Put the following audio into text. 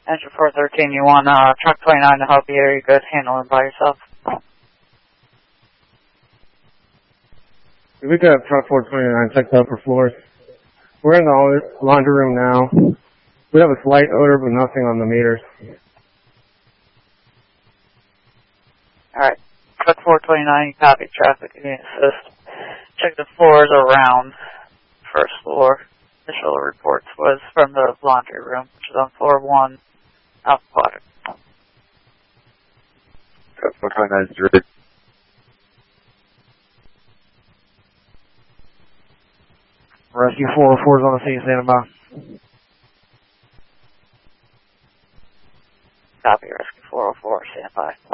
Engine 413, you want truck 29 to help you, or are you good handling by yourself? We got truck 429 checked out for floors. We're in the laundry room now. We have a slight odor, but nothing on the meters. Alright. Truck 429, you copy traffic, you can assist. Check the floors around first floor. Initial reports was from the laundry room, which is on floor 1, Alpha Quadrant. Truck 429 is ready. Rescue 404 is on the scene, standing by. Copy, Rescue 404, stand by.